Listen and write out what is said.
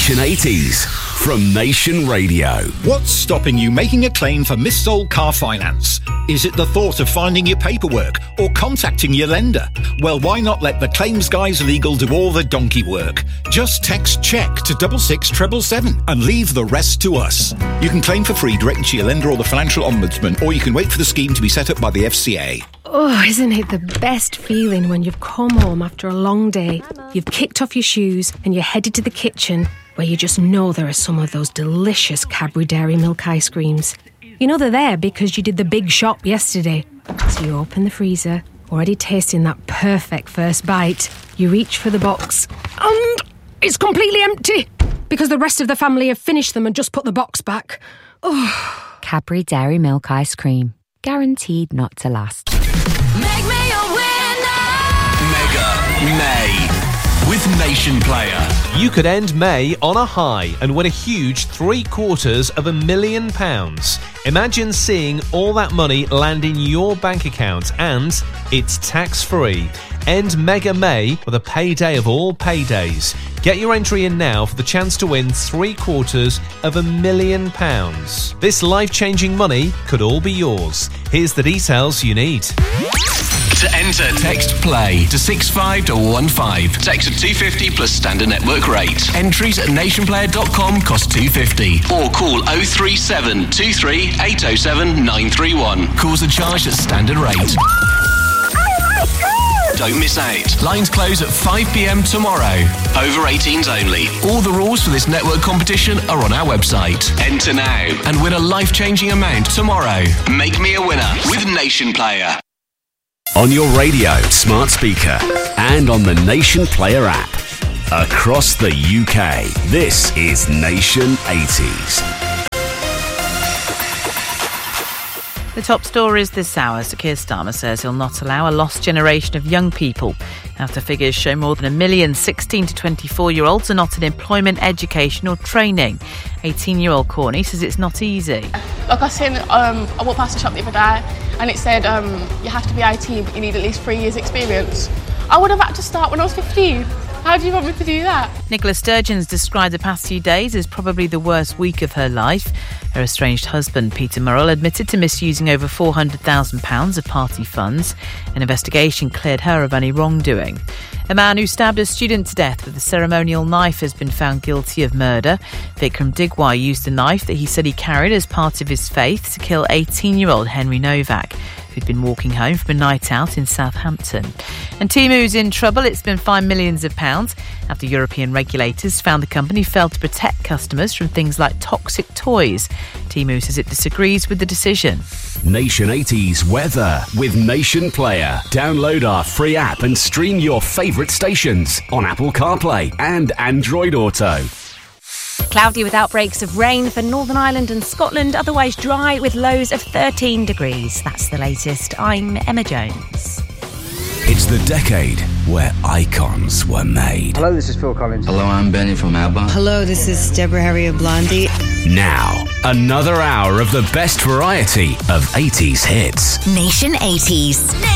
Nation 80s from Nation Radio. What's stopping you making a claim for missold car finance? Is it the thought of finding your paperwork or contacting your lender? Well, why not let the Claims Guys Legal do all the donkey work? Just text CHECK to 66777 and leave the rest to us. You can claim for free directly to your lender or the Financial Ombudsman, or you can wait for the scheme to be set up by the FCA. Oh, isn't it the best feeling when you've come home after a long day, you've kicked off your shoes and you're headed to the kitchen where you just know there are some of those delicious Cadbury Dairy Milk ice creams. You know they're there because you did the big shop yesterday. So you open the freezer, already tasting that perfect first bite. You reach for the box and it's completely empty because the rest of the family have finished them and just put the box back. Oh. Cadbury Dairy Milk ice cream. Guaranteed not to last. Make me a winner! Mega May with Nation Player. You could end May on a high and win a huge £750,000. Imagine seeing all that money land in your bank account, and it's tax-free. End Mega May with a payday of all paydays. Get your entry in now for the chance to win £750,000. This life-changing money could all be yours. Here's the details you need. To enter, text PLAY to 65115. Text at 250 plus standard network rate. Entries at nationplayer.com cost £250. Or call 037 23 807 931. Calls are charged at standard rate. Don't miss out. Lines close at 5 p.m. tomorrow. Over 18s only. All the rules for this network competition are on our website. Enter now and win a life-changing amount tomorrow. Make me a winner with Nation Player. On your radio, smart speaker, and on the Nation Player app. Across the UK, this is Nation 80s. The top stories this hour. Sir Keir Starmer says he'll not allow a lost generation of young people after figures show more than 1 million 16 to 24-year-olds are not in employment, education or training. 18-year-old Courtney says it's not easy. Like I said, I walked past the shop the other day and it said you have to be 18 but you need at least 3 years experience. I would have had to start when I was 15. How do you want me to do that? Nicola Sturgeon's described the past few days as probably the worst week of her life. Her estranged husband, Peter Murrell, admitted to misusing over £400,000 of party funds. An investigation cleared her of any wrongdoing. A man who stabbed a student to death with a ceremonial knife has been found guilty of murder. Vikram Digwai used a knife that he said he carried as part of his faith to kill 18-year-old Henry Novak, who'd been walking home from a night out in Southampton. And Temu's in trouble. It's been fined millions of pounds after European regulators found the company failed to protect customers from things like toxic toys. Temu says it disagrees with the decision. Nation 80s weather with Nation Player. Download our free app and stream your favourite stations on Apple CarPlay and Android Auto. Cloudy with outbreaks of rain for Northern Ireland and Scotland, otherwise dry with lows of 13 degrees. That's the latest. I'm Emma Jones. It's the decade where icons were made. Hello, this is Phil Collins. Hello, I'm Benny from ABBA. Hello, this is Deborah Harry of Blondie. Now, another hour of the best variety of 80s hits. Nation 80s.